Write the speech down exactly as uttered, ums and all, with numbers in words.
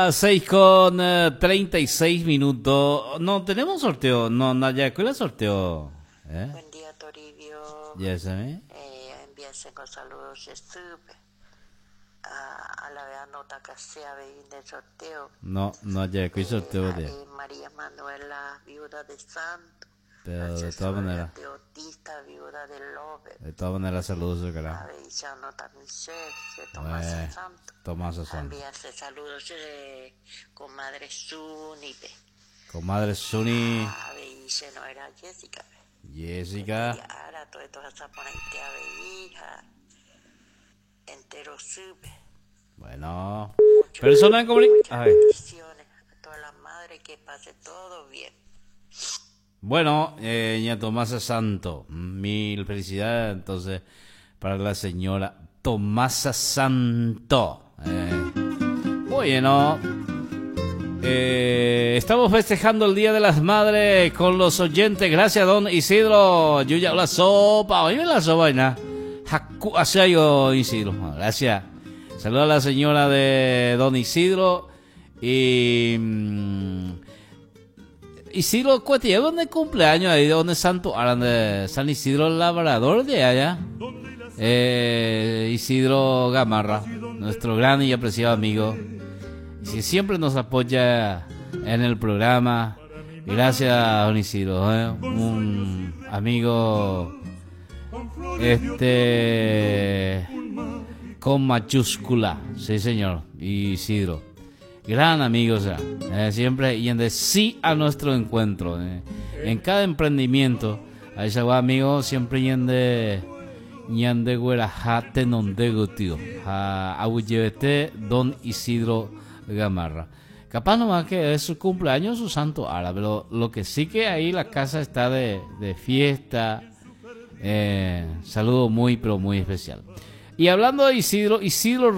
las seis con treinta y seis minutos. No, tenemos sorteo. No, Naya, ¿cuál es el sorteo? ¿Eh? Buen día, Toribio. Ya sabes. Eh, envíense con saludos de Sub. A, a la vez nota que sea del sorteo. No, no, ya, ¿cuál es el sorteo? Eh, De... eh, María Manuela, viuda de Santo. Pero de todas maneras. Teotista, viuda de Lobe. De todas maneras, saludos, carajo. Avellano nota Michelle, de Tomás Eh, Santo. Tomás Santo. Envíense saludos de comadre Zúñipe. Comadre Suni. Avellano no era Jessica. Jessica. Ahora todo esto se pone a hija. Entero sube. Bueno. Persona en comunicación. A ver. Bendiciones a todas las madres, que pase todo bien. Bueno, eh, ña Tomasa Santo, mil felicidades entonces para la señora Tomasa Santo. Eh, bueno, eh, estamos festejando el Día de las Madres con los oyentes. Gracias, don Isidro. Yo ya la sopa, oye la sopa, ¿no? Haku asayo, Isidro. Gracias. Saludos a la señora de don Isidro y... Mmm, Isidro Cuetilla, ¿dónde cumpleaños ahí? ¿De dónde Santo? Ahora de San Isidro Labrador de allá. Eh, Isidro Gamarra, nuestro gran y apreciado amigo. Y que siempre nos apoya en el programa. Gracias, don Isidro, ¿eh? Un amigo este con mayúscula, sí señor, Isidro. Gran amigo, o sea, eh, siempre yendo sí a nuestro encuentro. Eh. En cada emprendimiento, a ese amigo siempre yende yende güera jate non dego tío. A auyevete don Isidro Gamarra. Capaz nomás que es su cumpleaños, su santo árabe, pero lo que sí que ahí la casa está de, de fiesta. Eh, saludo muy, pero muy especial. Y hablando de Isidro, Isidro